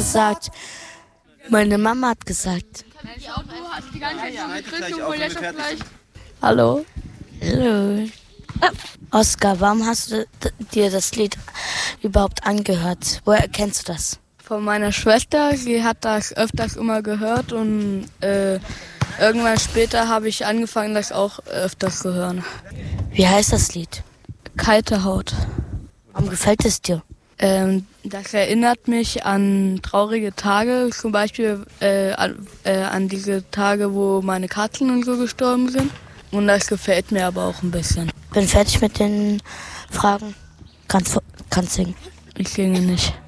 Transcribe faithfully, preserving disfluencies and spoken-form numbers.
gesagt. Meine Mama hat gesagt. Hallo? Hallo. Oskar, warum hast du dir das Lied überhaupt angehört? Woher kennst du das? Von meiner Schwester, sie hat das öfters immer gehört und äh, irgendwann später habe ich angefangen, das auch öfters zu hören. Wie heißt das Lied? Kalte Haut. Warum gefällt es dir? Ähm, das erinnert mich an traurige Tage, zum Beispiel äh, an, äh, an diese Tage, wo meine Katzen und so gestorben sind. Und das gefällt mir aber auch ein bisschen. Bin fertig mit den Fragen. Kannst, kannst singen. Ich singe nicht.